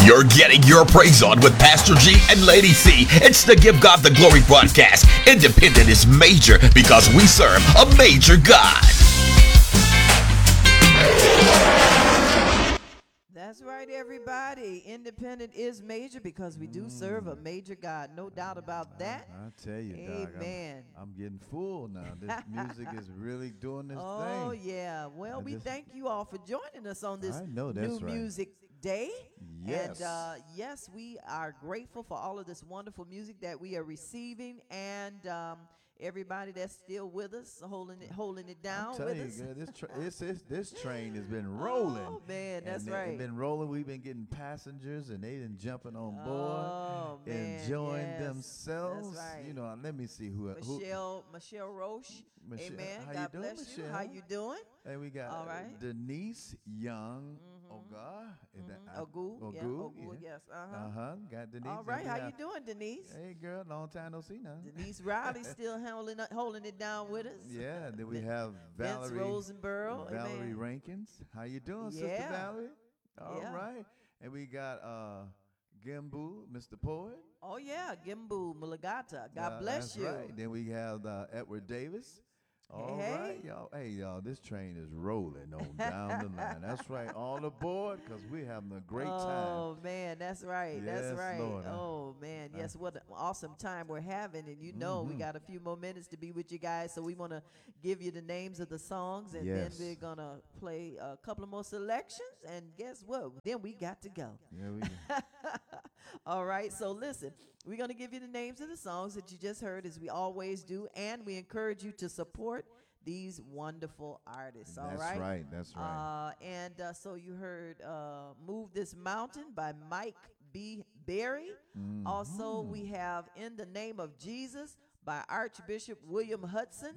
You're getting your praise on with Pastor G and Lady C. It's the Give God the Glory broadcast. Independent is major because we serve a major God. That's right, everybody. Independent is major because we do serve a major God. No doubt about that. I tell you, Doc, Amen. I'm getting full now. This music is really doing this Oh, thing. yeah. Well, we thank you all for joining us on this I know that's New right. Music Day. Yes. And yes, we are grateful for all of this wonderful music that we are receiving, and everybody that's still with us, holding it down I'm telling with you, us. girl, this train has been rolling. Oh, man, that's and right. It's been rolling. We've been getting passengers, and they been jumping on board, Oh, man, enjoying yes. themselves. That's right. You know, let me see who. Michelle Roche. Michelle, Amen. how God you doing, bless you. Michelle? How you doing? And we got All right. Denise Young. Oga. Is that Ogu. Yeah, Ogu? Ogu, yes. Got Denise. All and right. we How have- you doing, Denise? Hey, girl, long time no see now. Denise Riley still holding it down with us. Yeah, then we have Vince Valerie Rosenberg. Valerie Amen. Rankins. How you doing, Sister Yeah. Valerie? All right. Yeah. And we got Gimbu, Mr. Poet. Oh, yeah. Gimbu Mulagata. God bless that's you. Right. Then we have Edward Davis. All Hey. right, y'all. Hey, y'all, this train is rolling on down the line. That's right. All aboard because we're having a great time. Oh, man, that's right. That's Yes, right. Lord. Oh, man. Yes, what an awesome time we're having. And you know we got a few more minutes to be with you guys. So we want to give you the names of the songs. And Yes. then we're going to play a couple of more selections. And guess what? Then we got to go. Yeah, we All right. So listen, we're going to give you the names of the songs that you just heard, as we always do. And we encourage you to support these wonderful artists. All right. That's right. So you heard Move This Mountain by Mike B. Berry. Also, we have In the Name of Jesus by Archbishop William Hudson.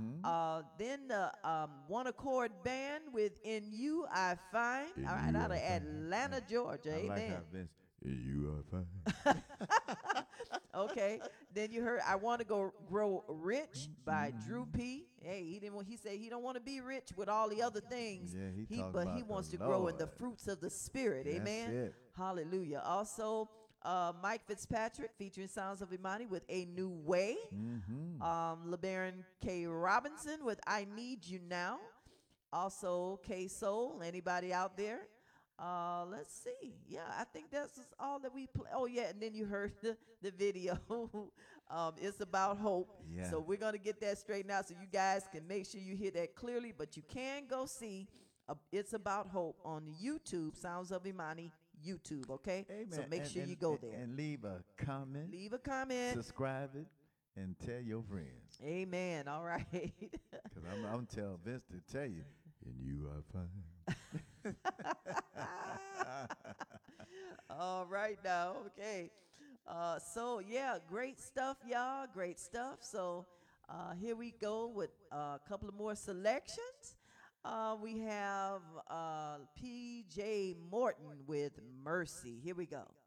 Then the One Accord Band with In You I Find. In All right, You out of I Find. Atlanta, Georgia. I Amen. like how Vince. You are fine. Okay. Then you heard I Want to Go Grow Rich by Drew P. Hey, he said he don't want to be rich with all the other things. Yeah, he talking but about he wants the to grow in the Lord. fruits of the Spirit. That's Amen. it. Hallelujah. Also, Mike Fitzpatrick featuring Sounds of Imani with A New Way. LeBaron K. Robinson with I Need You Now. Also, K Soul. Anybody out there? Let's see. Yeah, I think that's all that we play. Oh, yeah, and then you heard the video. It's about hope. Yeah. So we're going to get that straightened out so you guys can make sure you hear that clearly. But you can go see It's About Hope on YouTube, Sounds of Imani YouTube, okay? Amen. So make sure you go there. And leave a comment. Leave a comment. Subscribe it and tell your friends. Amen. All right. Because I'm telling Vince to tell you, and you are fine. All right now, okay. So yeah, great stuff, y'all. Great stuff. So here we go with a couple of more selections. We have P.J. Morton with Mercy. Here we go.